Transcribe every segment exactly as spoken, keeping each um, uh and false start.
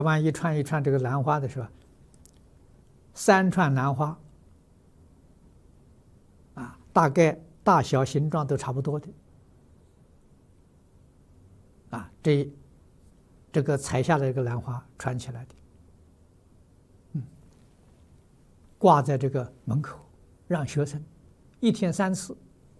万一串一串这个兰花的时候，三串兰花啊，大概大小形状都差不多的啊，这这个采下来这个兰花串起来的，嗯，挂在这个门口，让学生一天三次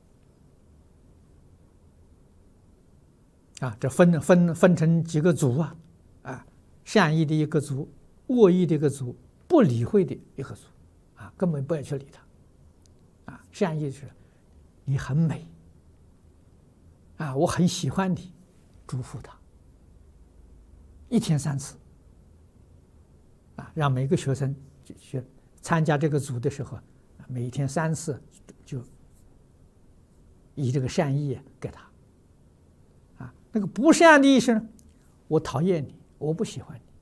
啊，这分分分成几个组啊，啊，善意的一个组，恶意的一个组，不理会的一个组，啊，根本不要去理他，啊，善意是，你很美，啊，我很喜欢你，祝福他，一天三次，啊，让每个学生去参加这个组的时候，每天三次就以这个善意给他。那个不善的意思呢？我讨厌你，我不喜欢你，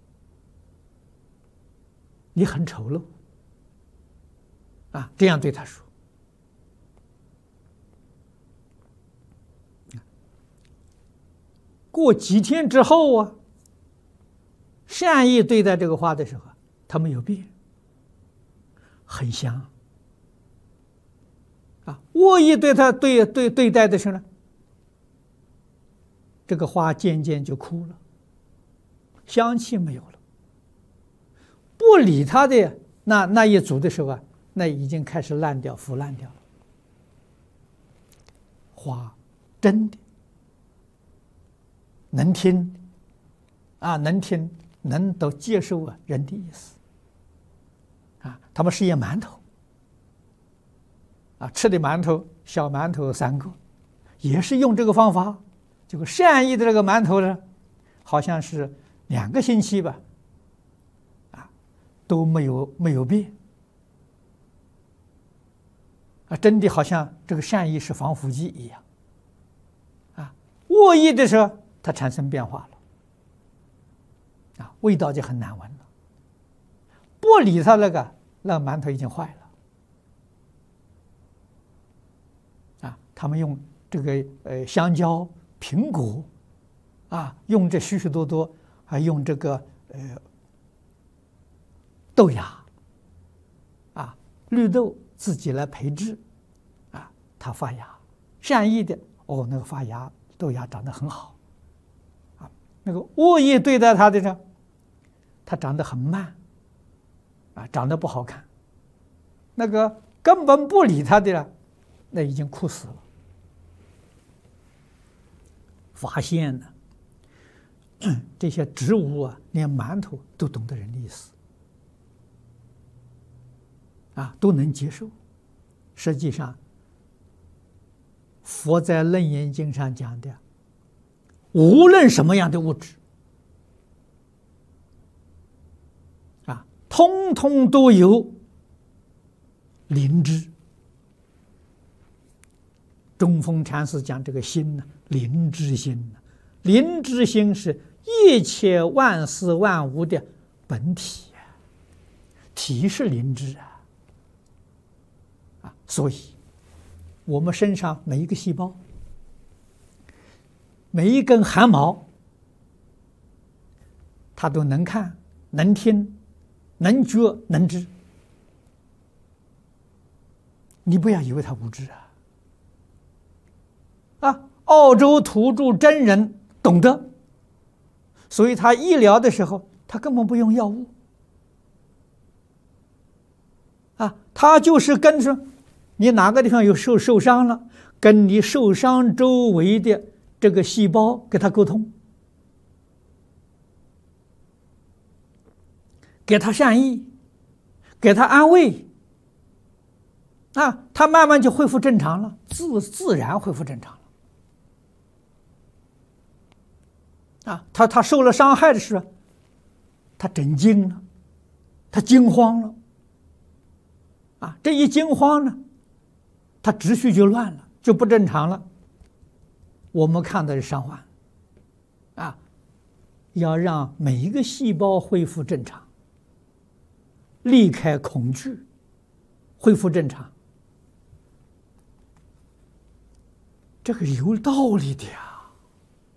你很丑陋啊！这样对他说。过几天之后啊，善意对待这个花的时候，它没有变，很香啊。恶意对他对对对待的时候呢？这个花渐渐就枯了，香气没有了。不理它的那那一组的时候啊，那已经开始烂掉、腐烂掉了。花真的能听啊，能听，能都接受啊人的意思啊。他们是一馒头啊，吃的馒头，小馒头三个，也是用这个方法。这个善意的这个馒头呢，好像是两个星期吧，啊，都没有没有变，啊，真的好像这个善意是防腐剂一样，啊，恶意的时候它产生变化了，啊，味道就很难闻了。不理它那个，那个馒头已经坏了，啊，他们用这个呃香蕉。苹果，啊，用这许许多多，还用这个呃豆芽，啊，绿豆自己来培植，啊，它发芽，善意的哦，那个发芽豆芽长得很好，啊，那个恶意对待它的呢，它长得很慢，啊，长得不好看，那个根本不理它的了，那已经枯死了。发现呢，这些植物啊，连馒头都懂得人的意思，啊，都能接受。实际上，佛在《楞严经》上讲的，无论什么样的物质，啊，通通都有灵知。中峰禅师讲这个心呢，灵知心呢，灵知心是一切万事万物的本体啊，体是灵知啊，啊，所以我们身上每一个细胞，每一根汗毛，它都能看、能听、能觉、能知。你不要以为它无知啊。啊，澳洲土著真人懂得，所以他医疗的时候，他根本不用药物。啊，他就是跟着你哪个地方有受受伤了，跟你受伤周围的这个细胞跟他沟通，给他善意，给他安慰，啊，他慢慢就恢复正常了，自自然恢复正常了。啊，他他受了伤害的时候，他震惊了，他惊慌了，啊，这一惊慌呢，他秩序就乱了，就不正常了。我们看的是伤患，啊，要让每一个细胞恢复正常，离开恐惧，恢复正常，这个有道理的呀。